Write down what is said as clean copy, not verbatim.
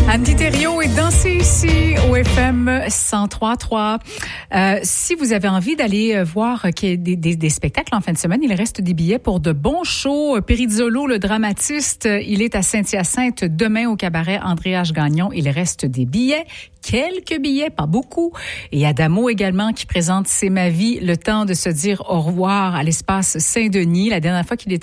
Andy Thériault est dansé ici au FM 103.3. Si vous avez envie d'aller voir des spectacles en fin de semaine, il reste des billets pour de bons shows. Perizzolo, le dramatiste, il est à Saint-Hyacinthe demain au cabaret André H. Gagnon. Il reste des billets. Quelques billets, pas beaucoup. Et Adamo également qui présente C'est ma vie, le temps de se dire au revoir à l'espace Saint-Denis. La dernière fois qu'il était